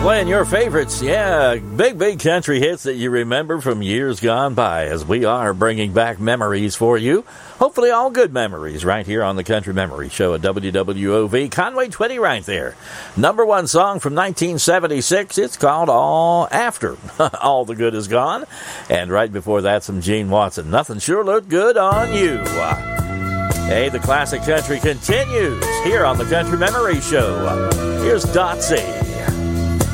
Playing your favorites, big country hits that you remember from years gone by, as we are bringing back memories for you. Hopefully all good memories right here on the Country Memory Show at WWOV. Conway Twitty right there. Number one song from 1976. It's called All After. All the Good Is Gone. And right before that, some Gene Watson. Nothing Sure Looked Good on You. Hey, the classic country continues here on the Country Memory Show. Here's Dotsy.